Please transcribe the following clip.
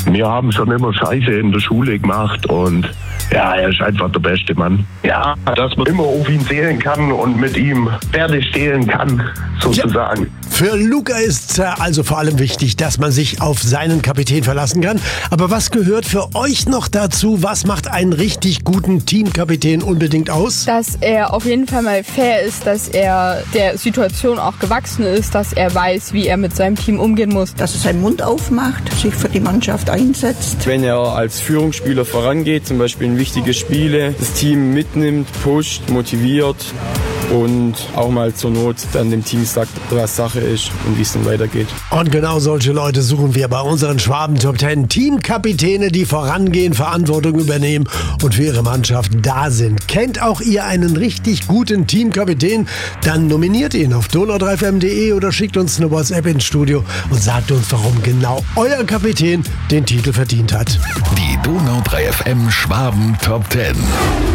Wir haben schon immer Scheiße in der Schule gemacht und ja, er ist einfach der beste Mann. Ja, dass man immer auf ihn zählen kann und mit ihm Pferde stehlen kann, sozusagen. Ja. Für Luca ist also vor allem wichtig, dass man sich auf seinen Kapitän verlassen kann. Aber was gehört für euch noch dazu? Was macht einen richtig guten Teamkapitän unbedingt aus? Dass er auf jeden Fall mal fair ist, dass er der Situation auch gewachsen ist, dass er weiß, wie er mit seinem Team umgehen muss. Dass er seinen Mund aufmacht, sich für die Mannschaft einsetzt. Wenn er als Führungsspieler vorangeht, zum Beispiel in wichtige Spiele, das Team mitnimmt, pusht, motiviert und auch mal zur Not dann dem Team sagt, was Sache ist und wie es dann weitergeht. Und genau solche Leute suchen wir bei unseren Schwaben Top 10. Teamkapitäne, die vorangehen, Verantwortung übernehmen und für ihre Mannschaft da sind. Kennt auch ihr einen richtig guten Teamkapitän? Dann nominiert ihn auf donau3fm.de oder schickt uns eine WhatsApp ins Studio und sagt uns, warum genau euer Kapitän den Titel verdient hat. Die Donau3FM Schwaben Top 10.